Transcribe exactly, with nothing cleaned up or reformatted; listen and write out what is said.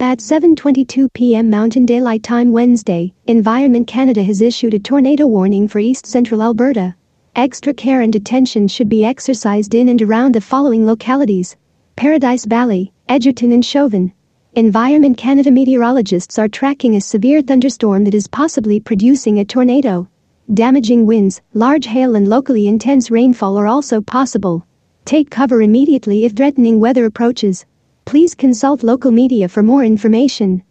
At seven twenty-two p m Mountain Daylight Time Wednesday, Environment Canada has issued a tornado warning for east-central Alberta. Extra care and attention should be exercised in and around the following localities: Paradise Valley, Edgerton and Chauvin. Environment Canada meteorologists are tracking a severe thunderstorm that is possibly producing a tornado. Damaging winds, large hail and locally intense rainfall are also possible. Take cover immediately if threatening weather approaches. Please consult local media for more information.